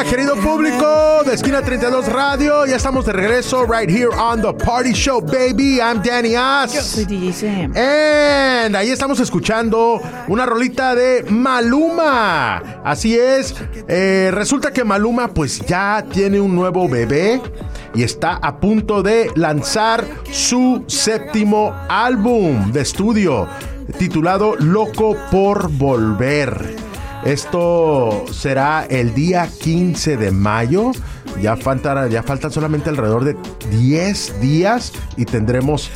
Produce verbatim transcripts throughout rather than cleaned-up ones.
querido público de Esquina treinta y dos Radio. Ya estamos de regreso right here on The Party Show, baby. I'm Danny As. Yo soy D J Sam. And ahí estamos escuchando una rolita de Maluma. Así es. Eh, resulta que Maluma pues ya tiene un nuevo bebé y está a punto de lanzar su séptimo álbum de estudio titulado Loco por Volver. Esto será el día quince de mayo. Ya faltan, ya faltan solamente alrededor de diez días y tendremos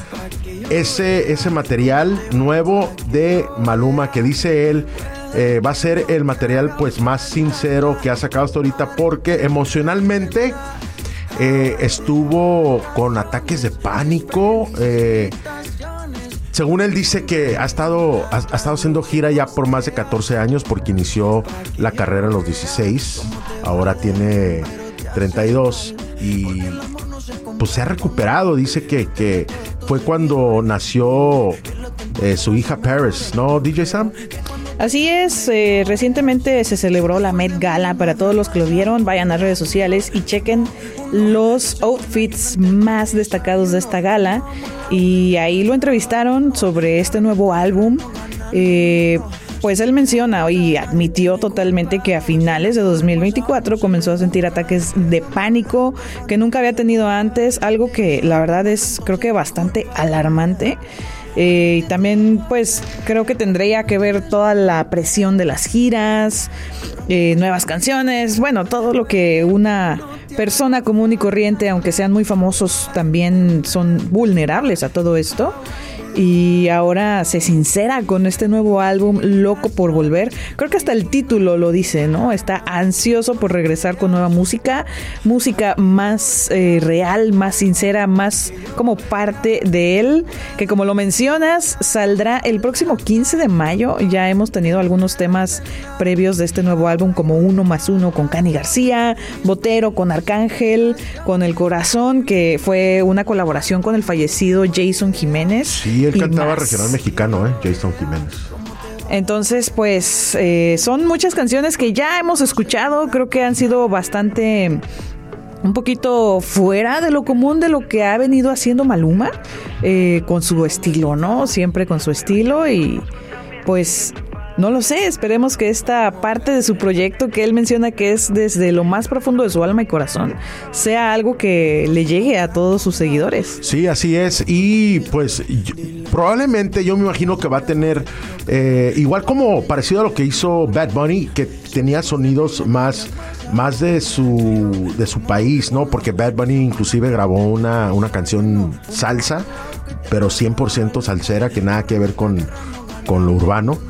ese, ese material nuevo de Maluma, que dice él eh, va a ser el material pues más sincero que ha sacado hasta ahorita, porque emocionalmente eh, estuvo con ataques de pánico. Eh, Según él dice que ha estado, ha, ha estado haciendo gira ya por más de catorce años, porque inició la carrera a los dieciséis, ahora tiene treinta y dos y pues se ha recuperado. Dice que, que fue cuando nació eh, su hija Paris, ¿no, D J Sam? Así es, eh, recientemente se celebró la Met Gala. Para todos los que lo vieron, vayan a redes sociales y chequen los outfits más destacados de esta gala. Y ahí lo entrevistaron sobre este nuevo álbum. Eh, pues él menciona y admitió totalmente que a finales de dos mil veinticuatro comenzó a sentir ataques de pánico que nunca había tenido antes, algo que la verdad es, creo que bastante alarmante. Eh, y también pues creo que tendría que ver toda la presión de las giras, eh, nuevas canciones, bueno, todo lo que una persona común y corriente, aunque sean muy famosos, también son vulnerables a todo esto. Y ahora se sincera con este nuevo álbum, Loco por Volver. Creo que hasta el título lo dice, ¿no? Está ansioso por regresar con nueva música, música más eh, real, más sincera, más como parte de él, que como lo mencionas, saldrá el próximo quince de mayo. Ya hemos tenido algunos temas previos de este nuevo álbum, como Uno más Uno con Cani García, Botero con Arcángel, con El Corazón, que fue una colaboración con el fallecido Jason Jiménez. Sí, él cantaba más regional mexicano, ¿eh? Jason Jiménez. Entonces, pues, eh, son muchas canciones que ya hemos escuchado. Creo que han sido bastante, un poquito fuera de lo común de lo que ha venido haciendo Maluma, eh, con su estilo, ¿no? Siempre con su estilo y, pues, no lo sé, esperemos que esta parte de su proyecto que él menciona que es desde lo más profundo de su alma y corazón sea algo que le llegue a todos sus seguidores. Sí, así es. Y pues yo, probablemente yo me imagino que va a tener eh, igual como parecido a lo que hizo Bad Bunny, que tenía sonidos más, más de su de su país, ¿no? Porque Bad Bunny inclusive grabó una, una canción salsa, pero cien por ciento salsera, que nada que ver con, con lo urbano.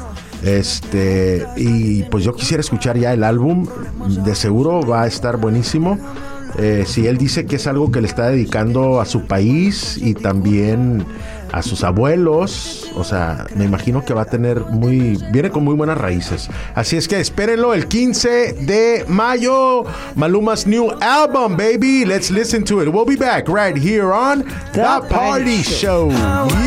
Este, y pues yo quisiera escuchar ya el álbum. De seguro va a estar buenísimo. Eh, si él dice que es algo que le está dedicando a su país y también a sus abuelos, o sea, me imagino que va a tener muy, viene con muy buenas raíces. Así es que espérenlo el quince de mayo, Maluma's new album, baby. Let's listen to it. We'll be back right here on The, The Party Show. Show.